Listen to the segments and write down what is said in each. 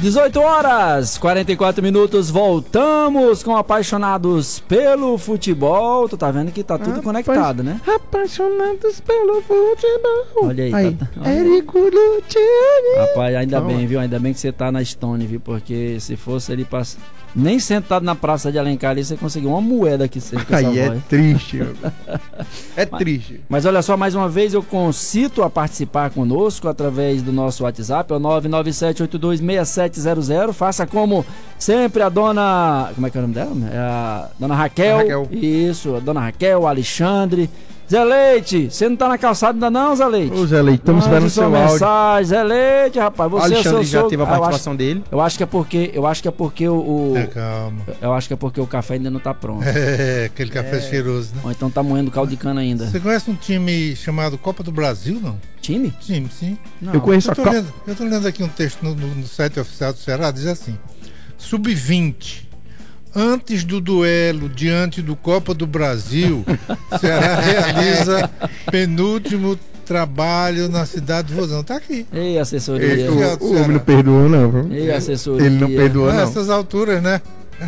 18 horas, 44 minutos, voltamos com Apaixonados pelo Futebol. Tu tá vendo que tá tudo conectado, né? Apaixonados pelo futebol. Olha aí, aí tá. Érico Luciani. Rapaz, ainda bem, viu? Ainda bem que você tá na Stone, viu? Porque se fosse ele nem sentado na Praça de Alencar ali, você conseguiu uma moeda aqui com essa Aí voz. é triste, meu. É triste. Mas olha só, mais uma vez eu concito a participar conosco através do nosso WhatsApp, é o 997826700. Faça como sempre a dona... Como é que é o nome dela? É a dona Raquel. Isso, a dona Raquel, Alexandre. Zé Leite, você não tá na calçada ainda não, Zé Leite? Ô Zé Leite, estamos esperando o seu mensagem. Zé Leite, rapaz, você Alexandre já teve a participação dele. Eu acho que é porque calma. Eu acho que é porque o café ainda não tá pronto. Aquele café cheiroso, né? Ou então tá moendo caldo de cana ainda. Você conhece um time chamado Copa do Brasil, não? Time? Time, sim. Não. Eu conheço Eu tô lendo aqui um texto no site oficial do Ceará, diz assim: Sub-20. Antes do duelo diante do Copa do Brasil, Ceará realiza penúltimo trabalho na cidade de Vozão. Tá aqui. Ei, assessoria. O homem não perdoou, não, viu? Ei, assessoria. Ele não perdoou, não. Nessas alturas, né?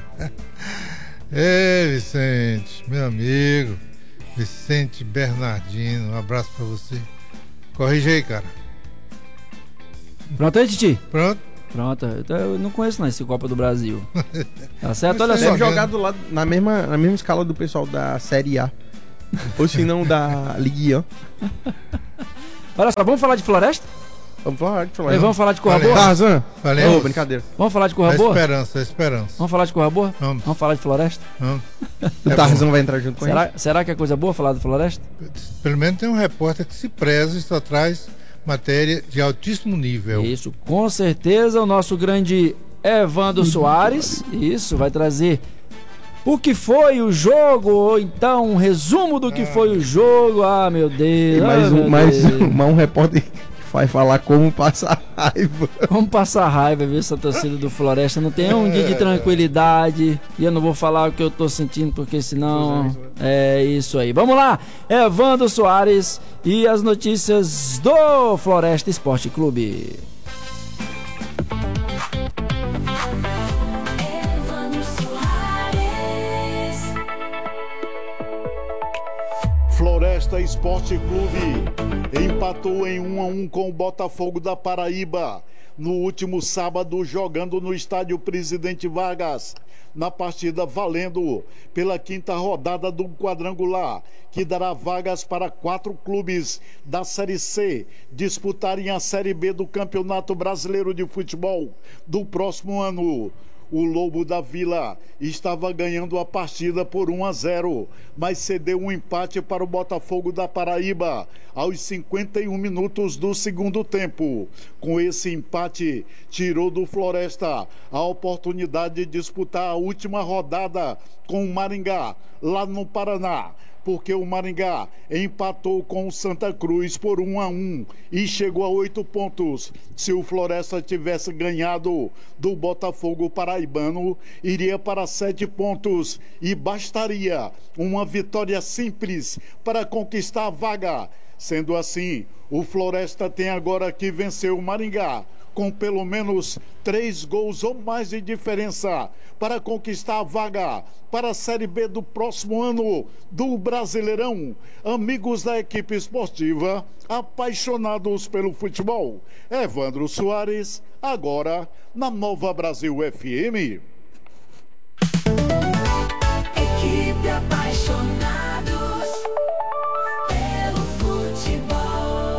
Vicente, meu amigo. Vicente Bernardino, um abraço pra você. Corrige aí, cara. Pronto aí, Titi? Pronto? Pronto, eu não conheço não esse Copa do Brasil. Tá certo? Olha só. Deve jogar do lado, na mesma escala do pessoal da Série A. Ou se não, da Ligue 1. Olha só, vamos falar de Floresta? Vamos falar de Floresta. Vamos falar de Corra Valeu. Boa? Tarzan? Valeu. Ô, brincadeira. Vamos falar de A Corra Boa? esperança. Vamos falar de Corra Boa? Vamos. Vamos falar de Floresta? Vamos. O Tarzan vai entrar junto com ele. Será que é coisa boa falar de Floresta? Pelo menos tem um repórter que se preza e só traz matéria de altíssimo nível. Isso, com certeza o nosso grande Evandro Soares, isso, vai trazer o que foi o jogo, ou então um resumo do que foi o jogo. Ah, meu Deus. E mais um repórter que vai falar como passar raiva. Como passar raiva, ver essa torcida do Floresta. Não tem um dia de tranquilidade. E eu não vou falar o que eu tô sentindo, porque senão é isso aí. Vamos lá, Evandro Soares e as notícias do Floresta Esporte Clube. Floresta Esporte Clube empatou em 1-1 com o Botafogo da Paraíba no último sábado, jogando no estádio Presidente Vargas, na partida valendo pela 5ª rodada do quadrangular, que dará vagas para 4 clubes da Série C disputarem a Série B do Campeonato Brasileiro de Futebol do próximo ano. O Lobo da Vila estava ganhando a partida por 1-0, mas cedeu um empate para o Botafogo da Paraíba aos 51 minutos do segundo tempo. Com esse empate, tirou do Floresta a oportunidade de disputar a última rodada com o Maringá, lá no Paraná, porque o Maringá empatou com o Santa Cruz por 1-1 e chegou a 8 pontos. Se o Floresta tivesse ganhado do Botafogo paraibano, iria para 7 pontos e bastaria uma vitória simples para conquistar a vaga. Sendo assim, o Floresta tem agora que vencer o Maringá com pelo menos 3 gols ou mais de diferença para conquistar a vaga para a Série B do próximo ano do Brasileirão. Amigos da equipe esportiva, apaixonados pelo futebol. Evandro Soares, agora na Nova Brasil FM. Equipe apaixonados pelo futebol.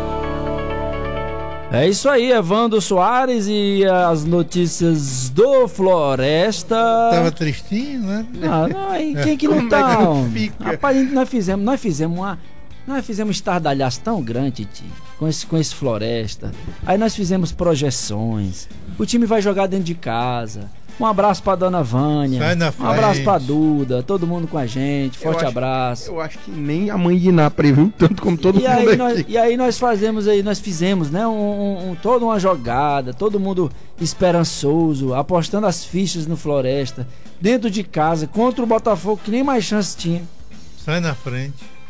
É isso aí, Evandro Soares e as notícias do Floresta. Tava tristinho, né? Não, quem que não tá? Rapaz, nós fizemos estardalhaço tão grande, Titi, com esse Floresta. Aí nós fizemos projeções. O time vai jogar dentro de casa. Um abraço pra dona Vânia. Um abraço pra Duda, todo mundo com a gente. Forte abraço. Eu acho que nem a mãe de Iná previu tanto como todo mundo aqui. E aí nós fizemos, né, toda uma jogada, todo mundo esperançoso, apostando as fichas no Floresta, dentro de casa, contra o Botafogo, que nem mais chance tinha. Sai na frente.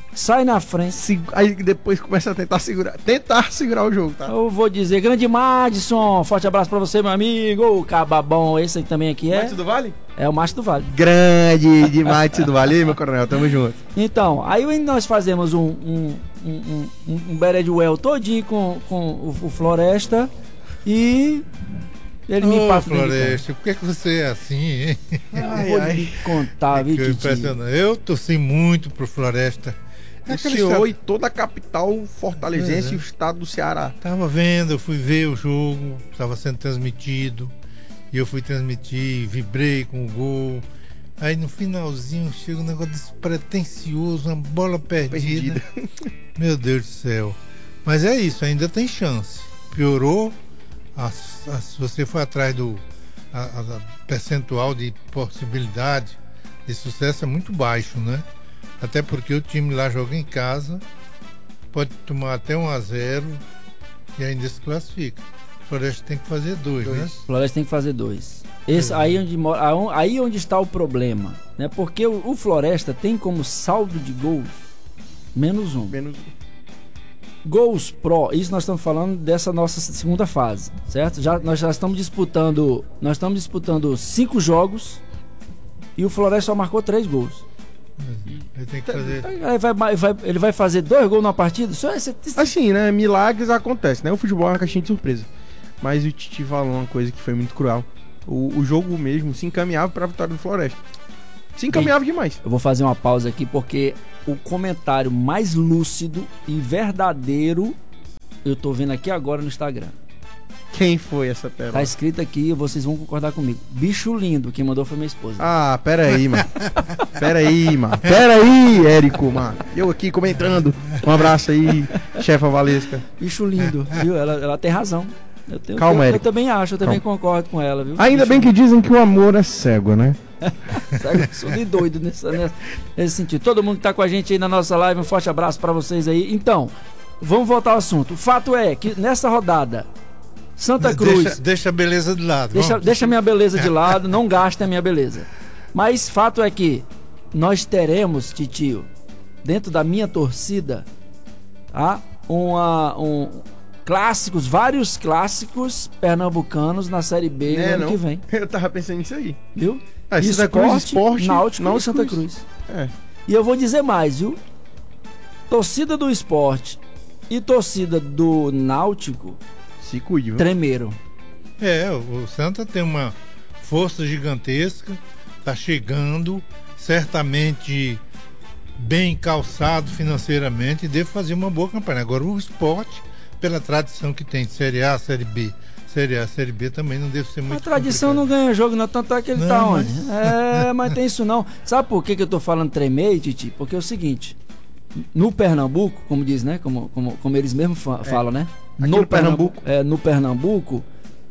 sai na frente. Aí depois começa a tentar segurar o jogo, tá? Eu vou dizer, grande Madison, forte abraço pra você, meu amigo. Ô, cababom, esse aí também aqui é. Márcio do Vale? É o Márcio do Vale. Grande de Márcio do Vale, meu coronel, tamo junto. Então, aí nós fazemos um Beredwell todinho com o Floresta e ele me passa. Floresta, por que você é assim, hein? Vou lhe contar, viu, Titi? Impressionante. Eu torci muito pro Floresta. O senhor e toda a capital fortalezense e o estado do Ceará. Tava vendo, eu fui ver o jogo, estava sendo transmitido. E eu fui transmitir, vibrei com o gol. Aí no finalzinho chega um negócio despretensioso, uma bola perdida. Meu Deus do céu. Mas é isso, ainda tem chance. Piorou. Se você for atrás do percentual de possibilidade de sucesso é muito baixo, né? Até porque o time lá joga em casa, pode tomar até 1-0 e ainda se classifica. O Floresta tem que fazer 2, né? O Floresta tem que fazer 2. Aí onde está o problema, né? Porque o Floresta tem como saldo de gols -1. Gols pró, isso nós estamos falando dessa nossa segunda fase, certo? Nós já estamos disputando 5 jogos e o Floresta só marcou 3 gols. Ele tem que fazer. Ele vai fazer 2 gols numa partida? Assim, né? Milagres acontecem, né? O futebol é uma caixinha de surpresa. Mas o Titi falou uma coisa que foi muito cruel. O jogo mesmo se encaminhava para a vitória do Floresta. Se encaminhava demais. Eu vou fazer uma pausa aqui porque o comentário mais lúcido e verdadeiro eu tô vendo aqui agora no Instagram. Quem foi essa pérola? Tá escrito aqui, vocês vão concordar comigo. Bicho lindo, quem mandou foi minha esposa. Ah, peraí, mano. Peraí, Érico, mano. Eu aqui comentando. Um abraço aí, chefa Valesca. Bicho lindo, viu? Ela tem razão. Calma, Érico. Eu também acho, eu também concordo com ela, viu? Ainda bem que dizem que o amor é cego, né? Sou de doido nesse sentido. Todo mundo que tá com a gente aí na nossa live, um forte abraço pra vocês aí. Então, vamos voltar ao assunto. O fato é que nessa rodada, Santa Cruz... Deixa a beleza de lado. Deixa a minha beleza de lado, não gasta a minha beleza. Mas fato é que nós teremos, Titio, dentro da minha torcida, vários clássicos pernambucanos na Série B no ano que vem. Eu tava pensando nisso aí. Viu? Esporte, Náutico e Santa Cruz. E eu vou dizer mais, viu? Torcida do Esporte e torcida do Náutico se cuide, viu? Tremeram. O Santa tem uma força gigantesca, tá chegando, certamente bem calçado financeiramente e deve fazer uma boa campanha. Agora o Esporte, pela tradição que tem de Série A, Série B, Série A, Série B também não deve ser muito. A tradição complicado. Não ganha jogo, não, tanto é que ele tá onde? Mas tem isso não. Sabe por que eu tô falando tremer, Titi? Porque é o seguinte, no Pernambuco, como diz, né? Como eles mesmos falam, né? No Pernambuco. No Pernambuco,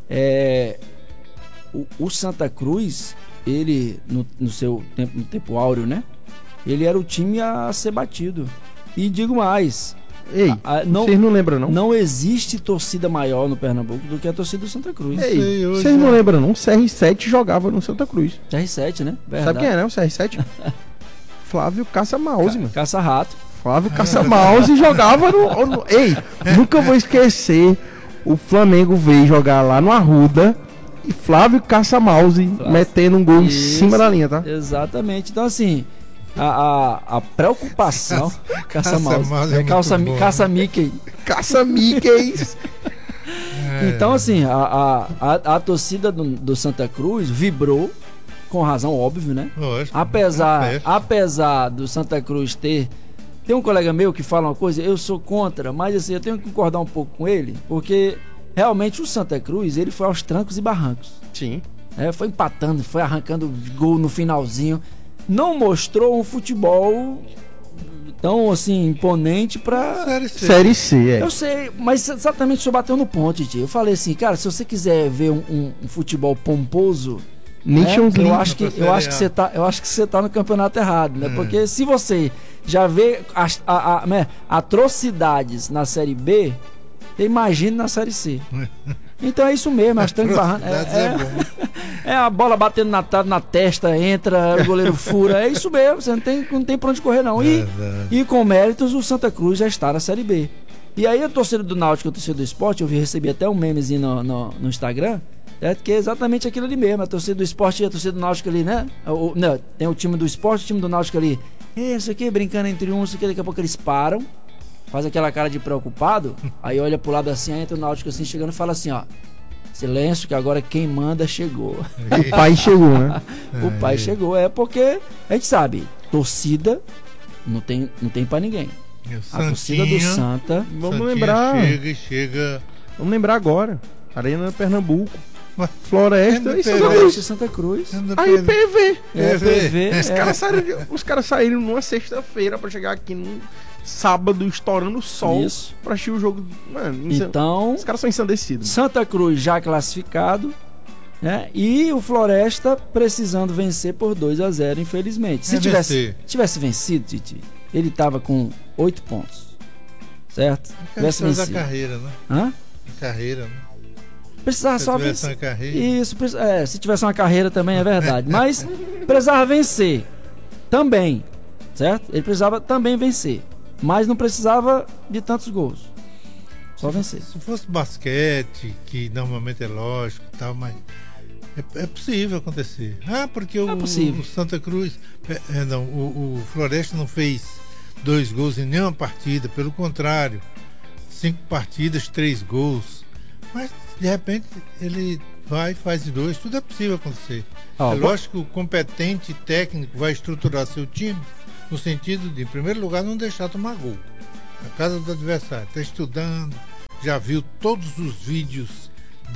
o Santa Cruz, ele, no seu tempo áureo, né? Ele era o time a ser batido. E digo mais... vocês não lembram, não? Não existe torcida maior no Pernambuco do que a torcida do Santa Cruz. Vocês não lembram, não? O CR7 jogava no Santa Cruz. CR7, né? Verdade. Sabe quem é, né? O CR7? Flávio Caça-Mouse, mano. Caça-rato. Flávio Caça-Mouse jogava no... Ei, nunca vou esquecer. O Flamengo veio jogar lá no Arruda e Flávio Caça-Mouse metendo um gol em cima da linha, tá? Exatamente. Então, assim... A preocupação Caça-Mouse Caça-Mickey. Caça-Mickey. Então assim, a torcida do Santa Cruz vibrou, com razão, óbvio, né? Lógico, apesar do Santa Cruz tem um colega meu que fala uma coisa, eu sou contra, mas assim, eu tenho que concordar um pouco com ele, porque realmente o Santa Cruz, ele foi aos trancos e barrancos. Sim. Foi empatando, foi arrancando gol no finalzinho. Não mostrou um futebol tão assim imponente pra Série C. Eu sei, mas exatamente o senhor bateu no ponto, Titi. Eu falei assim, cara, se você quiser ver um futebol pomposo, eu acho que você tá no campeonato errado, né? Porque se você já vê atrocidades na Série B, imagine na Série C. Então é isso mesmo, as tanques barrando. É a bola batendo na testa, entra, o goleiro fura. É isso mesmo, você não tem pra onde correr, não. E com méritos, o Santa Cruz já está na Série B. E aí a torcida do Náutico e a torcida do Sport, eu recebi até um memezinho no Instagram, que é exatamente aquilo ali mesmo. A torcida do Sport e a torcida do Náutico ali, né? Não, tem o time do Sport e o time do Náutico ali. Isso aqui, brincando entre uns, isso aqui, daqui a pouco eles param, faz aquela cara de preocupado, aí olha pro lado assim, aí entra o Náutico assim, chegando e fala assim, ó, silêncio que agora quem manda chegou. O pai chegou, né? O pai chegou, porque a gente sabe, torcida não tem pra ninguém. A torcida do Santa, vamos lembrar. Chega. Vamos lembrar agora. Arena Pernambuco. Floresta e Santa Cruz. Aí PV. PV. Os caras saíram numa sexta-feira pra chegar aqui num sábado estourando o sol pra assistir o jogo. Mano, então, os caras são ensandecidos. Santa Cruz já classificado, né? E o Floresta precisando vencer por 2-0, infelizmente. Se tivesse vencido, Titi, ele tava com 8 pontos. Certo? Tivesse vencido. Carreira, né? Hã? Carreira, né? Precisava só vencer. Isso, se tivesse uma carreira também é verdade. Mas precisava vencer também, certo? Ele precisava também vencer, mas não precisava de tantos gols. Só vencer. Se fosse basquete, que normalmente é lógico e tal, mas é possível acontecer. Porque o Santa Cruz, o Floresta não fez 2 gols em nenhuma partida, pelo contrário, 5 partidas, 3 gols. Mas de repente ele vai e faz 2, tudo é possível acontecer. É lógico que o competente técnico vai estruturar seu time no sentido de, em primeiro lugar, não deixar tomar gol na casa do adversário. Está estudando, já viu todos os vídeos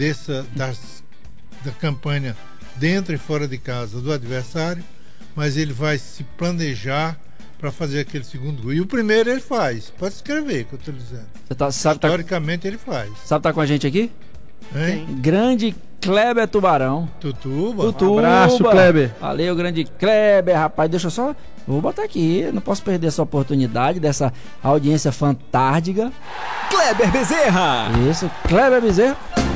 da campanha dentro e fora de casa do adversário, mas ele vai se planejar para fazer aquele segundo gol. E o primeiro ele faz. Pode escrever, que eu estou dizendo. Historicamente ele faz. Sabe tá com a gente aqui? Hein? Grande Kleber Tubarão. Tutuba. Um abraço, Kleber. Valeu, grande Kleber, rapaz. Deixa eu só... Vou botar aqui. Não posso perder essa oportunidade dessa audiência fantástica. Kleber Bezerra. Isso, Kleber Bezerra.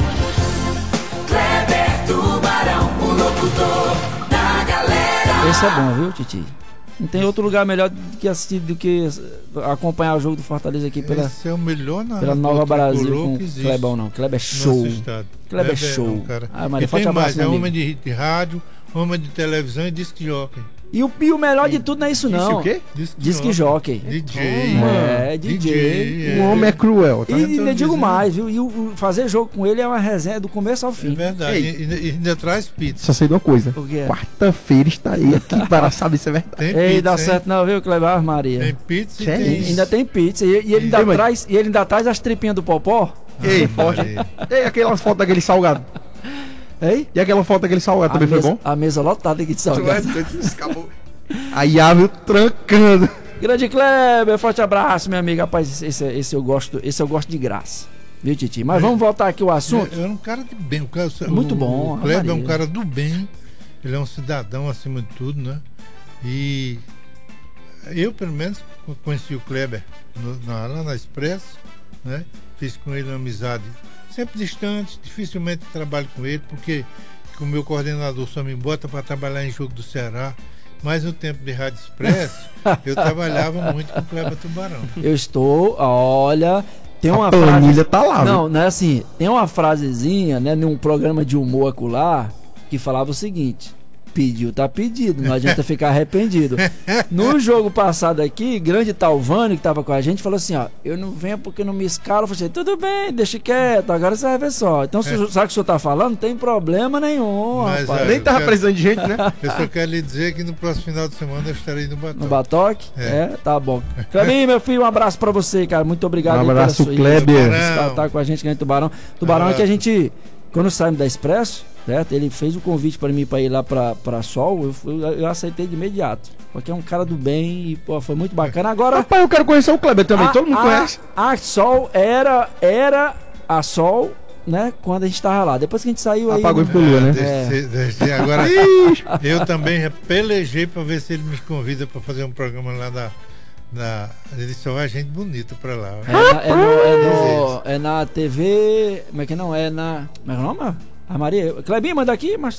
Kleber Tubarão, o locutor da galera. Esse é bom, viu, Titi? Não tem outro lugar melhor do que acompanhar o jogo do Fortaleza aqui pela, esse é o melhor pela Nova Brasil com Klebão, não. Kleber é show. Kleber é show. Maria, forte abraço, é homem de rádio, homem de televisão e disc jockey. E o melhor de tudo não é isso, não. O quê? Disc jockey. DJ. DJ. O homem é cruel. Tá? E ainda digo mais, viu? E fazer jogo com ele é uma resenha do começo ao fim. É verdade. E ainda traz pizza. Só sei de uma coisa. O que é? Quarta-feira estarei aqui para saber se é verdade. Tem Ei, pizza, dá certo não, viu, Kleber Maria? Tem pizza e ainda tem pizza. E ele ainda traz as tripinhas do Popó. Ei, forte. Ei, aquelas fotos daquele salgado. Ei? E aquela foto daquele salgado também foi bom? A mesa lotada aqui de salgado. Aí Ávila trancando. Grande Kleber, forte abraço, meu amigo. Rapaz, esse eu gosto de graça. Viu, Titi? Mas vamos voltar aqui ao assunto. É um cara de bem. Muito bom. O Kleber é um cara do bem. Ele é um cidadão acima de tudo, né? E eu, pelo menos, conheci o Kleber lá na Expresso, né? Fiz com ele uma amizade sempre distante, dificilmente trabalho com ele, porque o meu coordenador só me bota para trabalhar em jogo do Ceará. Mas no tempo de Rádio Expresso, eu trabalhava muito com o Kleber Tubarão. Eu estou, olha, tem uma planilha frase... tá lá. Não, não é assim, tem uma frasezinha, né, num programa de humor acolá, que falava o seguinte: pediu, tá pedido, não adianta ficar arrependido. No jogo passado aqui, grande Talvani, que tava com a gente, falou assim, ó, eu não venho porque não me escalo. Eu falei, tudo bem, deixa quieto, agora você vai ver só. Então, sabe o que o senhor tá falando? Não tem problema nenhum, mas, rapaz. Nem tava precisando de gente, né? Eu só quero lhe dizer que no próximo final de semana eu estarei no Batoque. No Batoque? Tá bom. Clebinho, meu filho, um abraço pra você, cara. Muito obrigado. Um abraço, Kleber. Tá com a gente, grande Tubarão. Tubarão é que a gente, quando saímos da Expresso, certo? Ele fez o convite para mim para ir lá para Sol, eu aceitei de imediato, porque é um cara do bem e pô, foi muito bacana. Agora, rapaz, eu quero conhecer o Kleber também, todo mundo conhece. A Sol era a Sol, né, quando a gente tava lá. Depois que a gente saiu aí, apagou e ficou lua, né? Agora eu também pelejei para ver se ele me convida para fazer um programa lá Ele só vai gente bonita pra lá. É na TV. Como é que não? É na. Como é que é o nome? A Maria. Clebinho, manda aqui, mas.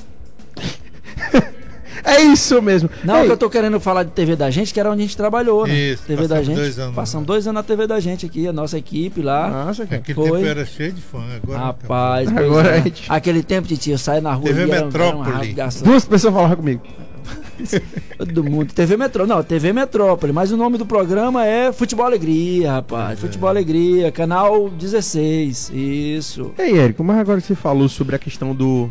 É isso mesmo. Não, que eu tô querendo falar de TV da gente, que era onde a gente trabalhou, né? Isso, TV da gente. 2 anos. Passamos 2 anos na TV da gente aqui, a nossa equipe lá. Nossa, cara. Aquele tempo era cheio de fã. Agora Rapaz, Agora pois é. a gente- Aquele tempo, tio, eu saía na rua TV e era Metrópole. uma rasgação. 2 pessoas falaram comigo. Todo mundo. TV Metrópole. Não, TV Metrópole. Mas o nome do programa é Futebol Alegria, rapaz. Futebol Alegria, canal 16. Isso. Ei, Érico, mas agora que você falou sobre a questão do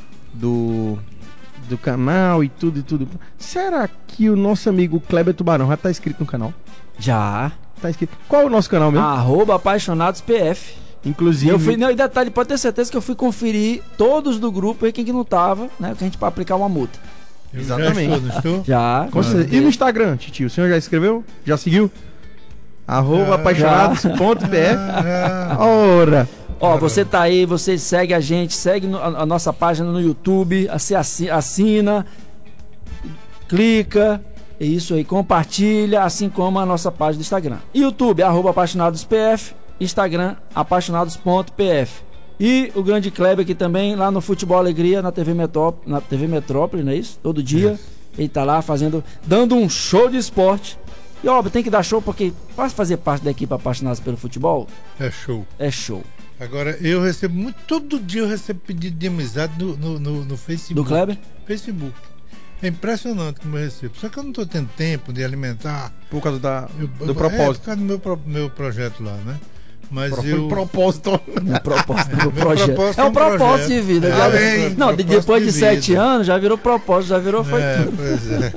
canal e tudo. Será que o nosso amigo Kleber Tubarão já tá inscrito no canal? Já. Tá inscrito. Qual é o nosso canal mesmo? @apaixonadospf. Inclusive. Eu fui, não, e detalhe, pode ter certeza que eu fui conferir todos do grupo aí, quem que não tava, né? Que a gente pra aplicar uma multa. Exatamente. Já estou, não estou? Já. Com certeza. E no Instagram, titio? O senhor já escreveu? Já seguiu? @apaixonados.pf. Ora. Ó, você tá aí, você segue a gente, segue a nossa página no YouTube, você assina, clica, é isso aí, compartilha, assim como a nossa página do Instagram. YouTube, @apaixonadospf, Instagram, apaixonados.pf. E o grande Kleber aqui também, lá no Futebol Alegria, na TV Metrópole, não é isso? Todo dia, ele tá lá dando um show de esporte. E óbvio, tem que dar show, porque para fazer parte da equipe Apaixonados pelo Futebol, É show. é show. Agora, eu recebo muito, todo dia eu recebo pedido de amizade no Facebook. Do Kleber? Facebook. É impressionante como eu recebo. Só que eu não estou tendo tempo de alimentar. Por causa do Por propósito. causa do meu projeto lá, né? Mas Propósito. O propósito do Meu projeto. propósito É um é um projeto. propósito de vida. Ah, Já- bem, não, propósito depois de de 7 vida. anos já virou propósito, já virou foi tudo. Pois é.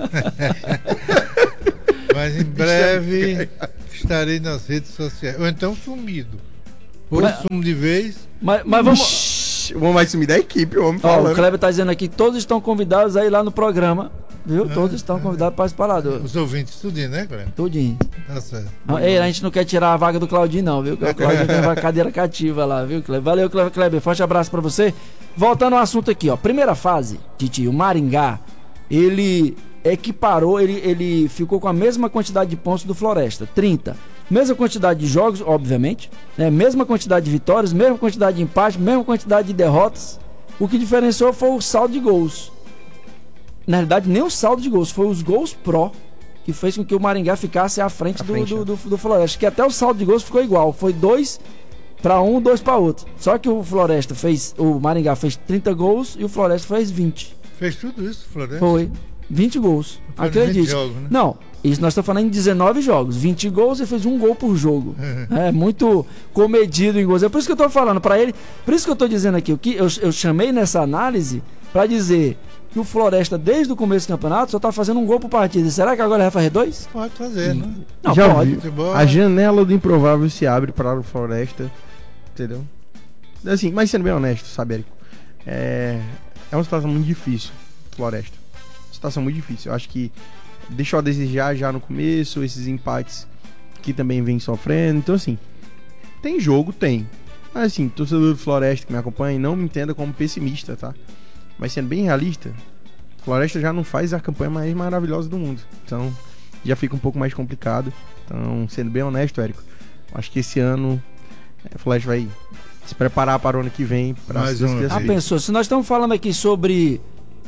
Mas em breve estarei nas redes sociais. Ou então sumido. Ou Mas- sumo de vez. Mas vamos. Ixi, o homem vai sumir da equipe, o homem Ó, falando. o Kleber tá dizendo aqui, todos estão convidados aí lá no programa. Viu? Todos estão convidados para participar lá. Os ouvintes tudinho, né, Cleber? Tudinho. Tá certo. Ei, a gente não quer tirar a vaga do Claudinho, não, viu? Porque o Claudinho tem uma cadeira cativa lá, viu, Kleber? Valeu, Kleber. Forte abraço pra você. Voltando ao assunto aqui, ó. Primeira fase, Titi, o Maringá, ele equiparou, ele ficou com a mesma quantidade de pontos do Floresta, 30. Mesma quantidade de jogos, obviamente, né? Mesma quantidade de vitórias, mesma quantidade de empate, mesma quantidade de derrotas. O que diferenciou foi o saldo de gols. Na realidade, nem o saldo de gols, foi os gols pró que fez com que o Maringá ficasse à frente, do Floresta. Que até o saldo de gols ficou igual, foi 2 para um, 2 para outro. Só que o Maringá fez 30 gols e o Floresta fez 20. Fez tudo isso, Floresta? Foi 20 gols. Foi 20 Acredite. jogos, né? Não, isso nós estamos falando em 19 jogos, 20 gols e fez 1 gol por jogo. É muito comedido em gols. É por isso que eu tô falando para ele, por isso que eu tô dizendo aqui, o que eu chamei nessa análise para dizer que o Floresta, desde o começo do campeonato, só tá fazendo 1 gol por partida. Será que agora vai fazer 2? Pode fazer, né? Não, Já pode. viu? Futebol, A janela do improvável se abre para o Floresta. Entendeu? Assim, mas sendo bem honesto, sabe, Érico? É uma situação muito difícil, Floresta. Situação muito difícil. Eu acho que deixou a desejar já no começo, esses empates que também vem sofrendo. Então, assim, tem jogo, tem. Mas, assim, torcedor do Floresta que me acompanha, não me entenda como pessimista, tá? Mas sendo bem realista, Floresta já não faz a campanha mais maravilhosa do mundo. Então, já fica um pouco mais complicado. Então, sendo bem honesto, Érico, acho que esse ano o Floresta vai se preparar para o ano que vem. Mais uma vez. Pensou, se nós estamos falando aqui sobre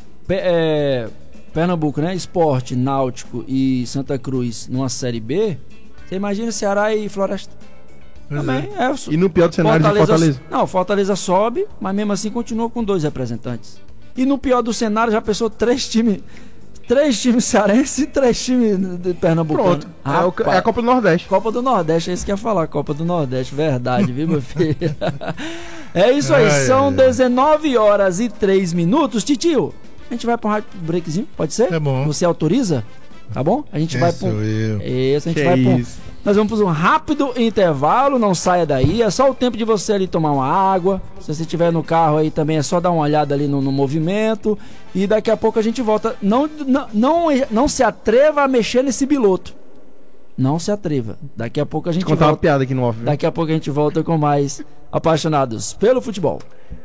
Pernambuco, né? Sport, Náutico e Santa Cruz numa Série B, você imagina Ceará e Floresta. Pois Também E no pior do cenário de Fortaleza. Não, Fortaleza sobe, mas mesmo assim continua com 2 representantes. E no pior do cenário já pensou 3 times cearenses e 3 times de Pernambuco. Pronto. É a Copa do Nordeste. Copa do Nordeste, é isso que eu ia falar, Copa do Nordeste, verdade, viu, meu filho? É isso aí, são 19h03. Titio, a gente vai pra um rápido breakzinho, pode ser? É bom. Você autoriza? Tá bom? A gente vai pra Sou eu. Isso, a gente Que vai pra isso. Nós vamos para um rápido intervalo, não saia daí, é só o tempo de você ali tomar uma água. Se você estiver no carro aí também é só dar uma olhada ali no movimento. E daqui a pouco a gente volta. Não se atreva a mexer nesse biloto. Não se atreva. Daqui a pouco a gente Vou contar uma volta. piada aqui no off. Viu? Daqui a pouco a gente volta com mais apaixonados pelo futebol.